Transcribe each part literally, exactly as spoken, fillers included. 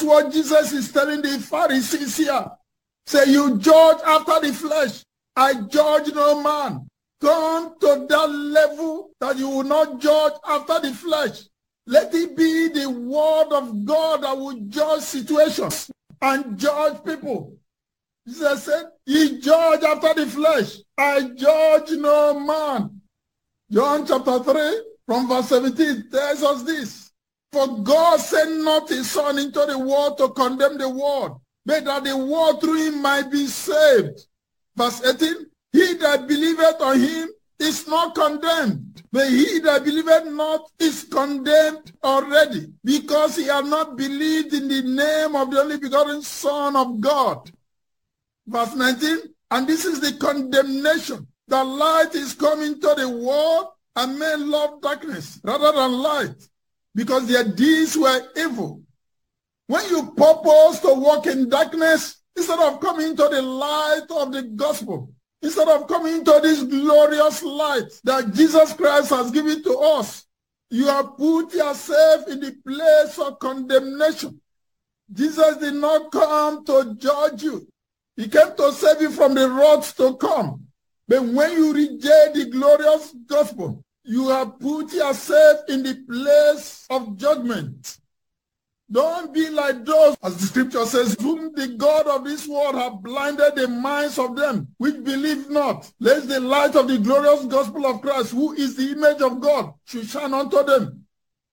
That's what Jesus is telling the Pharisees here. Say, you judge after the flesh. I judge no man. Come to that level that you will not judge after the flesh. Let it be the word of God that will judge situations and judge people. Jesus said, ye judge after the flesh. I judge no man. John chapter three, from verse seventeen, tells us this. For God sent not his Son into the world to condemn the world, but that the world through him might be saved. Verse eighteen, he that believeth on him is not condemned, but he that believeth not is condemned already, because he hath not believed in the name of the only begotten Son of God. Verse nineteen, and this is the condemnation. The light is coming to the world, and men love darkness rather than light, because their deeds were evil. When you purpose to walk in darkness, instead of coming to the light of the gospel, instead of coming to this glorious light that Jesus Christ has given to us, you have put yourself in the place of condemnation. Jesus did not come to judge you. He came to save you from the wrath to come. But when you reject the glorious gospel, you have put yourself in the place of judgment. Don't be like those, as the scripture says, whom the God of this world have blinded the minds of them which believe not, lest the light of the glorious gospel of Christ, who is the image of God, should shine unto them.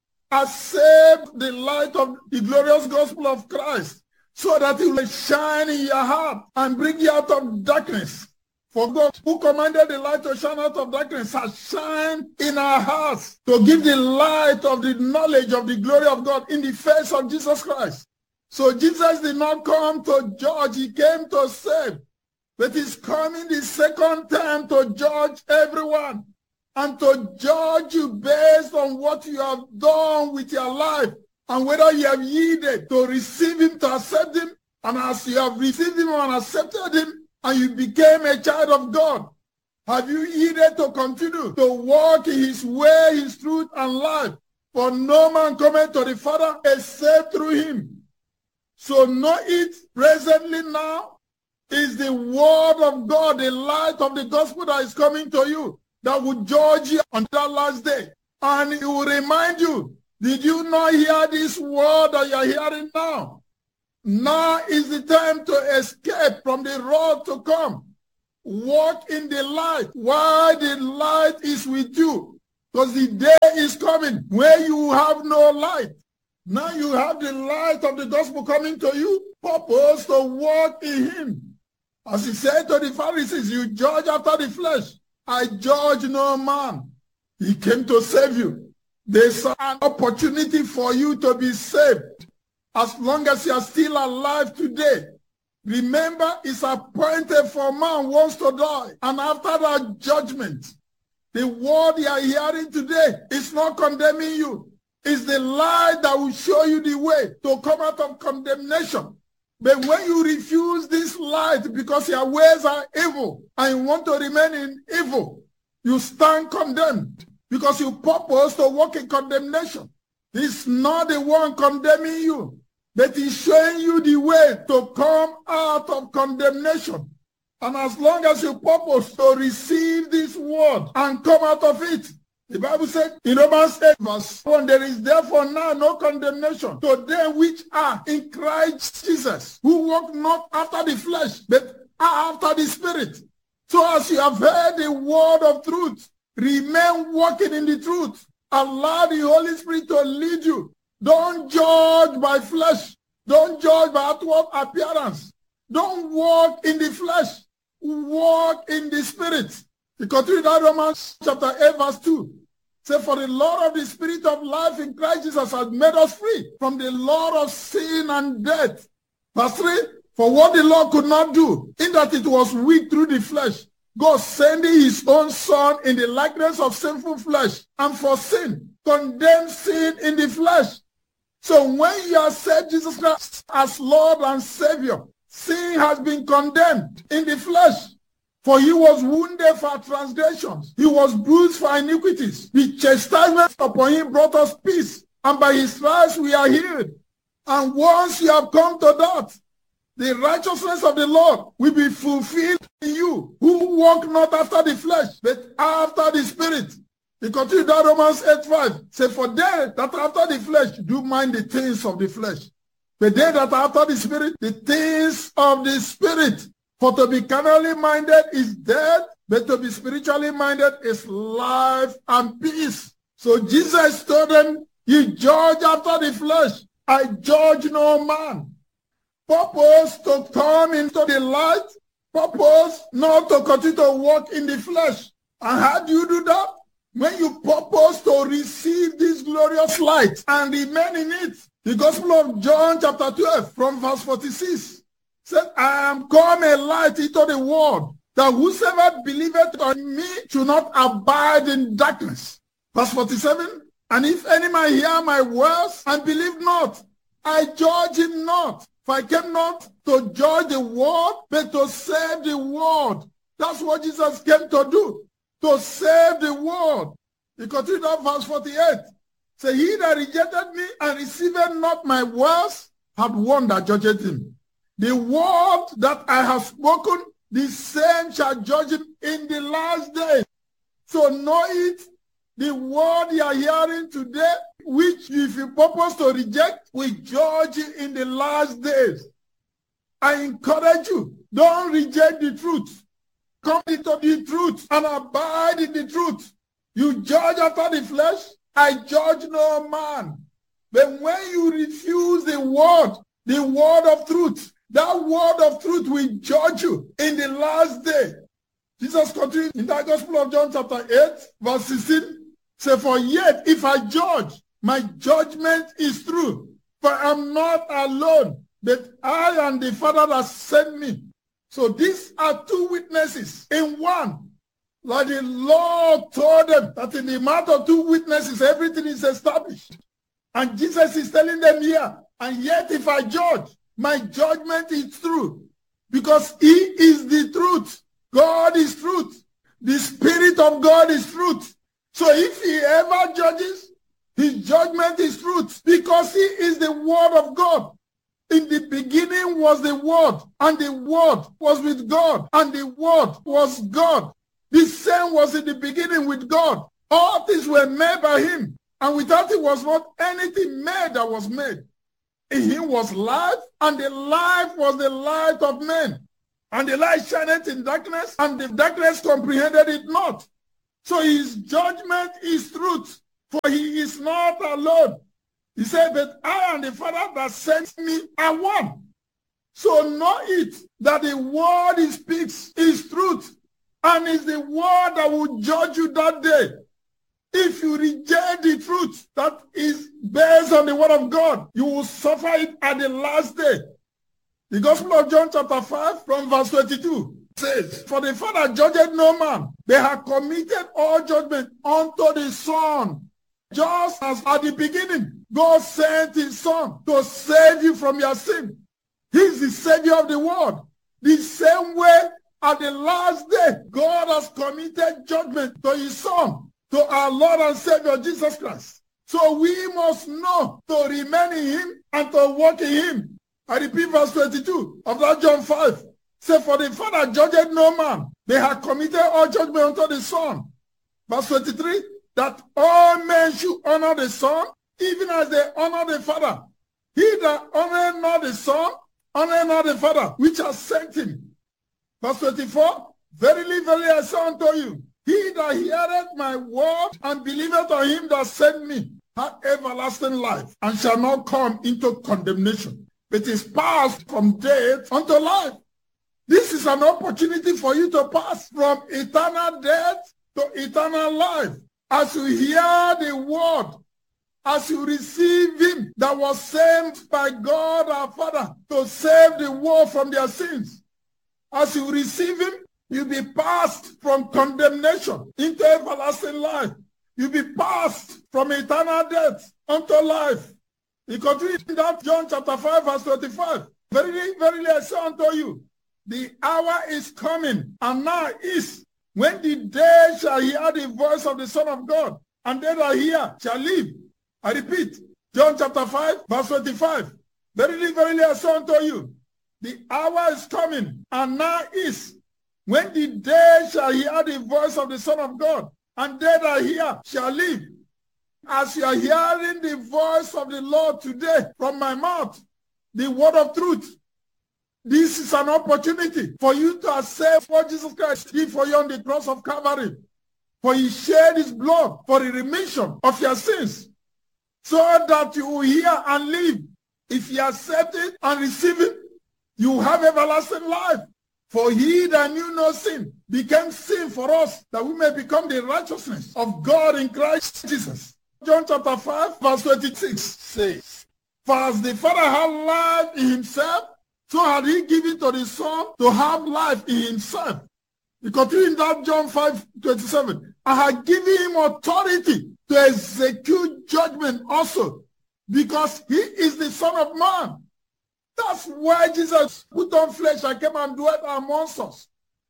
Accept the light of the glorious gospel of Christ, so that it will shine in your heart and bring you out of darkness. For God, who commanded the light to shine out of darkness, has shined in our hearts to give the light of the knowledge of the glory of God in the face of Jesus Christ. So Jesus did not come to judge, he came to save. But he's coming the second time to judge everyone and to judge you based on what you have done with your life and whether you have yielded to receive him, to accept him. And as you have received him and accepted him, and you became a child of God, have you yielded to continue to walk in his way, his truth, and life? For no man cometh to the Father except through him. So know it presently now is the word of God, the light of the gospel that is coming to you, that will judge you on that last day. And it will remind you, did you not hear this word that you are hearing now? Now is the time to escape from the wrath to come. Walk in the light while the light is with you. Because the day is coming where you have no light. Now you have the light of the gospel coming to you. Purpose to walk in him. As he said to the Pharisees, you judge after the flesh. I judge no man. He came to save you. There's an opportunity for you to be saved. As long as you are still alive today, remember it's appointed for man wants to die. And after that judgment, the word you are hearing today is not condemning you. It's the light that will show you the way to come out of condemnation. But when you refuse this light because your ways are evil and you want to remain in evil, you stand condemned because you purpose to walk in condemnation. He's not the one condemning you, but he's showing you the way to come out of condemnation. And as long as you purpose to receive this word and come out of it, the Bible said in Romans eight verse one, there is therefore now no condemnation to them which are in Christ Jesus, who walk not after the flesh, but are after the Spirit. So as you have heard the word of truth, remain walking in the truth. Allow the Holy Spirit to lead you. Don't judge by flesh. Don't judge by outward appearance. Don't walk in the flesh. Walk in the Spirit. You continue that Romans chapter eight verse two. Say, for the Lord of the Spirit of life in Christ Jesus has made us free from the law of sin and death. Verse three, for what the law could not do, in that it was weak through the flesh, God sending his own Son in the likeness of sinful flesh, and for sin, condemned sin in the flesh. So when you accept Jesus Christ as Lord and Savior, sin has been condemned in the flesh. For he was wounded for our transgressions. He was bruised for iniquities. The chastisement upon him brought us peace. And by his stripes we are healed. And once you have come to that, the righteousness of the Lord will be fulfilled in you, who walk not after the flesh, but after the Spirit. He continued that Romans eight five. Say, for they that are after the flesh do mind the things of the flesh. But they that are after the Spirit, the things of the Spirit. For to be carnally minded is death, but to be spiritually minded is life and peace. So Jesus told them, you judge after the flesh. I judge no man. Purpose to come into the light. Purpose not to continue to walk in the flesh. And how do you do that? When you purpose to receive this glorious light and remain in it. The Gospel of John chapter twelve from verse forty-six said, I am come a light into the world, that whosoever believeth on me should not abide in darkness. Verse forty-seven, and if any man hear my words and believe not, I judge him not. For I came not to judge the world, but to save the world. That's what Jesus came to do, to save the world. He continued on verse forty-eight. Say, he that rejected me and received not my words had one that judged him. The word that I have spoken, the same shall judge him in the last day. So know it, the word you are hearing today, which if you purpose to reject, will judge you in the last days. I encourage you, don't reject the truth. Come into the truth and abide in the truth. You judge after the flesh, I judge no man. But when you refuse the word, the word of truth, that word of truth will judge you in the last day. Jesus continued in the Gospel of John chapter eight, verse sixteen. Say, for yet if I judge, my judgment is true. For I am not alone, but I and the Father that sent me. So these are two witnesses in one. Like the Lord told them that in the mouth of two witnesses, everything is established. And Jesus is telling them here, and yet if I judge, my judgment is true. Because he is the truth. God is truth. The Spirit of God is truth. So if he ever judges, his judgment is truth. Because he is the Word of God. In the beginning was the Word, and the Word was with God, and the Word was God. The same was in the beginning with God. All things were made by him, and without him was not anything made that was made. In him was life, and the life was the light of men. And the light shineth in darkness, and the darkness comprehended it not. So his judgment is truth, for he is not alone. He said, but I and the Father that sent me are one. So know it, that the word he speaks is truth, and is the word that will judge you that day. If you reject the truth that is based on the word of God, you will suffer it at the last day. The Gospel of John chapter five from verse twenty-two says, for the Father judged no man. They have committed all judgment unto the Son. Just as at the beginning, God sent his Son to save you from your sin. He is the Savior of the world. The same way, at the last day, God has committed judgment to his Son, to our Lord and Savior Jesus Christ. So we must know to remain in him and to walk in him. I repeat verse twenty-two of that John five. Say, for the Father judged no man. They have committed all judgment unto the Son. Verse twenty-three, that all men should honor the Son, even as they honor the Father. He that honoreth not the Son, honoreth not the Father, which has sent him. Verse twenty-four, verily, verily, I say unto you, he that heareth my word and believeth on him that sent me hath everlasting life, and shall not come into condemnation, but is passed from death unto life. This is an opportunity for you to pass from eternal death to eternal life. As you hear the word, as you receive him that was sent by God our Father to save the world from their sins. As you receive him, you'll be passed from condemnation into everlasting life. You'll be passed from eternal death unto life. He continues in that John chapter five, verse twenty-five. Verily, verily, I say unto you, the hour is coming, and now is, when the dead shall hear the voice of the Son of God, and they that hear shall live. I repeat, John chapter five, verse twenty-five. Verily, verily, I say unto you, the hour is coming, and now is, when the dead shall hear the voice of the Son of God, and they that hear shall live. As you are hearing the voice of the Lord today from my mouth, the word of truth, this is an opportunity for you to accept what Jesus Christ did for you on the cross of Calvary. For he shed his blood for the remission of your sins, so that you will hear and live. If you accept it and receive it, you have everlasting life. For he that knew no sin became sin for us, that we may become the righteousness of God in Christ Jesus. John chapter five, verse twenty-six says, for as the Father had life in himself, so had he given to the Son to have life in himself. We continue in that John five, twenty-seven. I had given him authority to execute judgment also, because he is the Son of Man. That's why Jesus put on flesh and came and dwelt amongst us.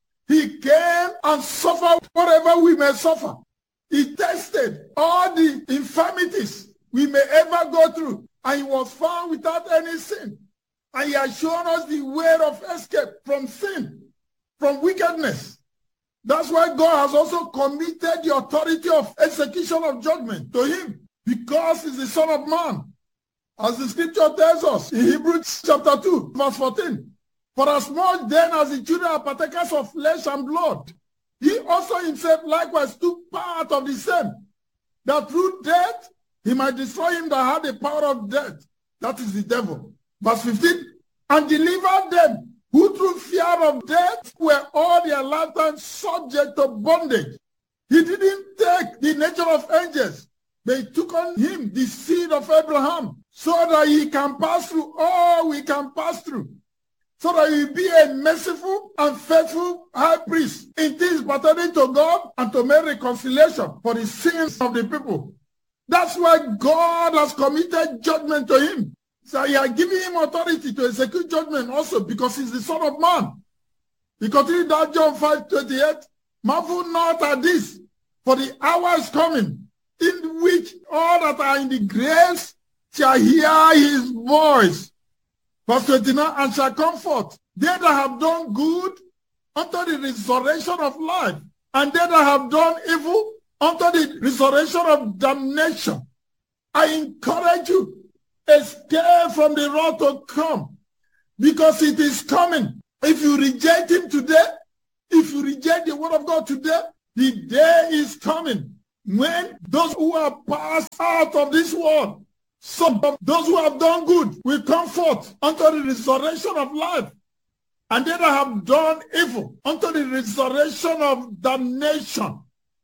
He came and suffered whatever we may suffer. He tested all the infirmities we may ever go through, and he was found without any sin. And he has shown us the way of escape from sin, from wickedness. That's why God has also committed the authority of execution of judgment to him, because he's the Son of Man. As the scripture tells us in Hebrews chapter two, verse fourteen, for as much then as the children are partakers of flesh and blood, he also himself likewise took part of the same, that through death he might destroy him that had the power of death, that is the devil. Verse fifteen, and deliver them who through fear of death were all their lifetime subject to bondage. He didn't take the nature of angels, but he took on him the seed of Abraham, so that he can pass through all we can pass through, so that he be a merciful and faithful high priest in things pertaining to God, and to make reconciliation for the sins of the people. That's why God has committed judgment to him. So he has given him authority to execute judgment also, because he's the Son of Man. He continued that John five, twenty-eight, marvel not at this, for the hour is coming, in which all that are in the graves shall hear his voice. Verse twenty-nine, and shall comfort they that have done good unto the resurrection of life, and they that have done evil unto the resurrection of damnation. I encourage you, escape from the wrath to come, because it is coming. If you reject him today, if you reject the word of God today, the day is coming when those who are passed out of this world, some of those who have done good, will come forth unto the resurrection of life, and they that have done evil unto the resurrection of damnation.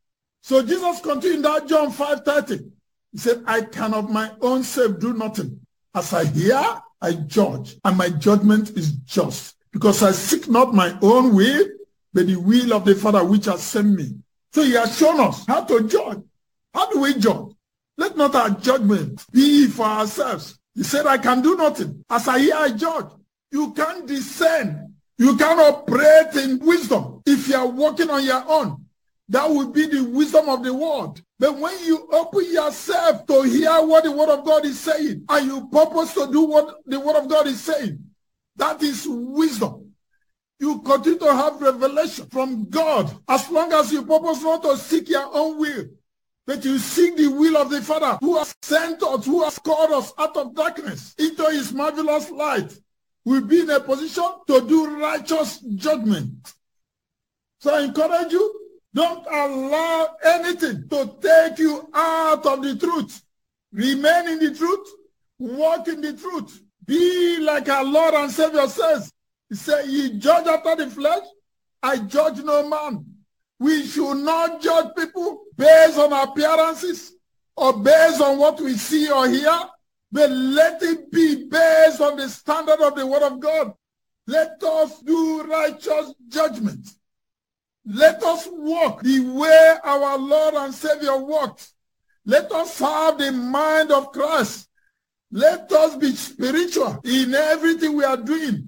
So Jesus continued in that John five thirty. He said, I can of my own self do nothing. As I hear, I judge, and my judgment is just, because I seek not my own will, but the will of the Father which has sent me. So he has shown us how to judge. How do we judge? Let not our judgment be for ourselves. He said, I can do nothing. As I hear, I judge. You can't discern. You can't operate in wisdom if you are working on your own. That would be the wisdom of the world. But when you open yourself to hear what the word of God is saying, and you purpose to do what the word of God is saying, that is wisdom. You continue to have revelation from God, as long as you purpose not to seek your own will, but you seek the will of the Father who has sent us, who has called us out of darkness into his marvelous light. We'll be in a position to do righteous judgment. So I encourage you, don't allow anything to take you out of the truth. Remain in the truth. Walk in the truth. Be like our Lord and Savior says. He said, ye judge after the flesh, I judge no man. We should not judge people based on appearances or based on what we see or hear, but let it be based on the standard of the word of God. Let us do righteous judgment. Let us walk the way our Lord and Savior walked. Let us have the mind of Christ. Let us be spiritual in everything we are doing.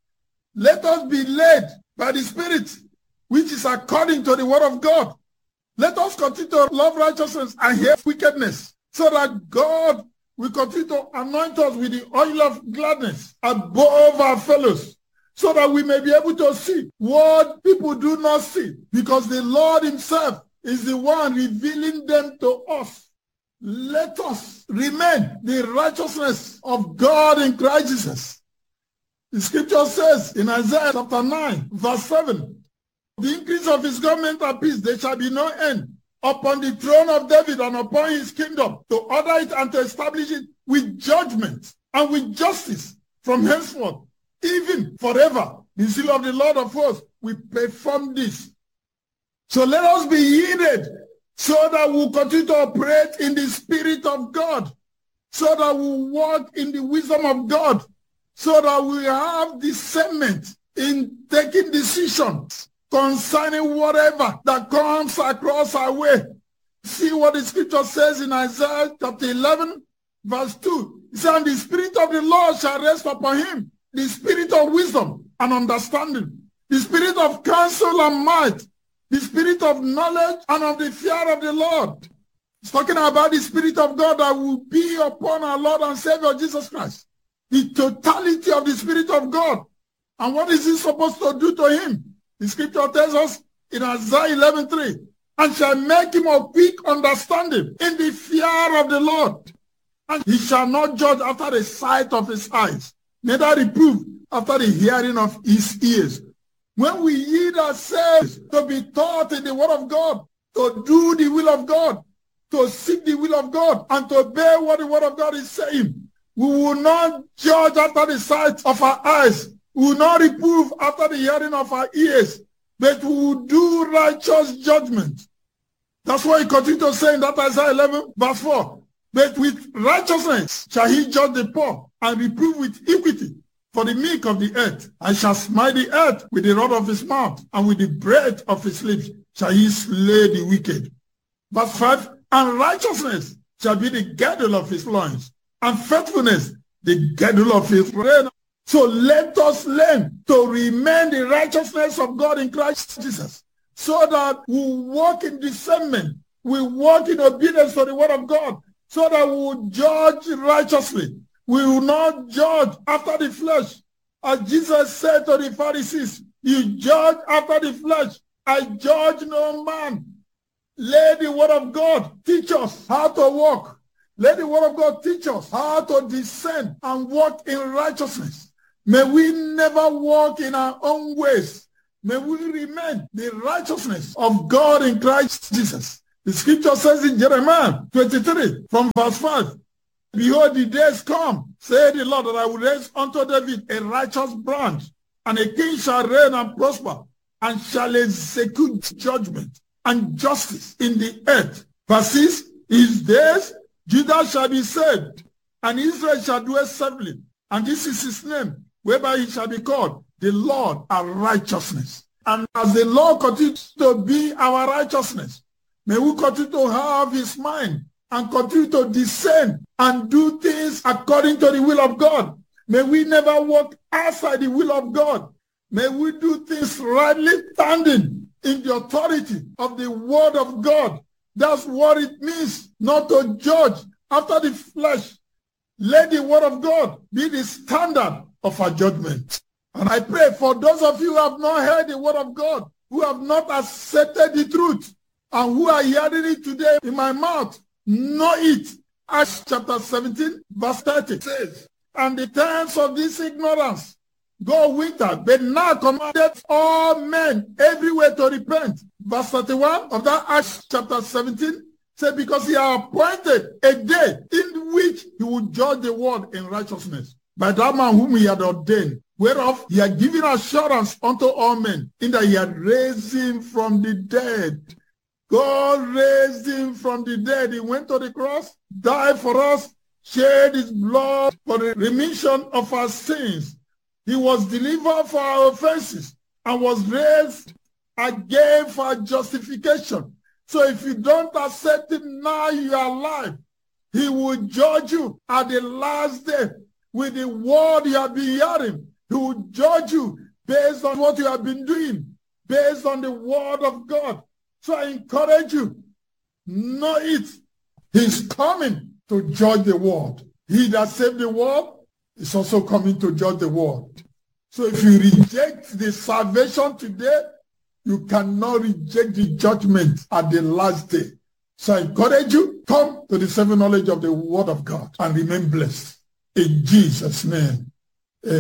Let us be led by the Spirit, which is according to the word of God. Let us continue to love righteousness and hate wickedness, so that God will continue to anoint us with the oil of gladness above our fellows, so that we may be able to see what people do not see, because the Lord himself is the one revealing them to us. Let us remain the righteousness of God in Christ Jesus. The scripture says in Isaiah chapter nine, verse seven, the increase of his government and peace, there shall be no end upon the throne of David and upon his kingdom, to order it and to establish it with judgment and with justice from henceforth, even forever. The seal of the Lord of hosts will perform this. So let us be yielded, so that we'll continue to operate in the Spirit of God, so that we'll walk in the wisdom of God, so that we have discernment in taking decisions concerning whatever that comes across our way. See what the scripture says in Isaiah chapter eleven, verse two. It says, and the Spirit of the Lord shall rest upon him, the Spirit of wisdom and understanding, the Spirit of counsel and might, the Spirit of knowledge and of the fear of the Lord. It's talking about the Spirit of God that will be upon our Lord and Savior Jesus Christ. The totality of the Spirit of God. And what is he supposed to do to him? The scripture tells us in Isaiah eleven three, and shall make him of quick understanding in the fear of the Lord. And he shall not judge after the sight of his eyes, neither reprove after the hearing of his ears. When we yield ourselves to be taught in the word of God, to do the will of God, to seek the will of God, and to obey what the word of God is saying, we will not judge after the sight of our eyes. We will not reprove after the hearing of our ears, but we will do righteous judgment. That's why he continues to say in that Isaiah eleven, verse four, but with righteousness shall he judge the poor, and reprove with equity for the meek of the earth. I shall smite the earth with the rod of his mouth, and with the breath of his lips shall he slay the wicked. Verse five, and righteousness shall be the girdle of his loins, and faithfulness the girdle of his reign. So let us learn to remain the righteousness of God in Christ Jesus, so that we walk in discernment, we walk in obedience to the word of God, so that we will judge righteously. We will not judge after the flesh. As Jesus said to the Pharisees, you judge after the flesh. I judge no man. Let the word of God teach us how to walk. Let the word of God teach us how to discern and walk in righteousness. May we never walk in our own ways. May we remain the righteousness of God in Christ Jesus. The scripture says in Jeremiah twenty-three from verse five, behold, the days come, say the Lord, that I will raise unto David a righteous branch, and a king shall reign and prosper, and shall execute judgment and justice in the earth. Verse six, his days Judah shall be saved, and Israel shall dwell safely, and this is his name, whereby he shall be called the Lord our righteousness. And as the Lord continues to be our righteousness, may we continue to have his mind and continue to discern and do things according to the will of God. May we never walk outside the will of God. May we do things rightly, standing in the authority of the word of God. That's what it means not to judge after the flesh. Let the word of God be the standard of our judgment. And I pray for those of you who have not heard the word of God, who have not accepted the truth, and who are hearing it today in my mouth, know it. Acts chapter seventeen, verse thirty says, and the times of this ignorance go winter, but now commanded all men everywhere to repent. Verse thirty-one of that Acts chapter seventeen says, because he has appointed a day in which he will judge the world in righteousness by that man whom he had ordained, whereof he had given assurance unto all men, in that he had raised him from the dead. God raised him from the dead. He went to the cross, died for us, shed his blood for the remission of our sins. He was delivered for our offenses and was raised again for justification. So if you don't accept him now, you are alive. He will judge you at the last day with the word you have been hearing. He will judge you based on what you have been doing, based on the word of God. So I encourage you, know it. He's coming to judge the world. He that saved the world is also coming to judge the world. So if you reject the salvation today, you cannot reject the judgment at the last day. So I encourage you, come to the saving knowledge of the word of God and remain blessed. In Jesus' name.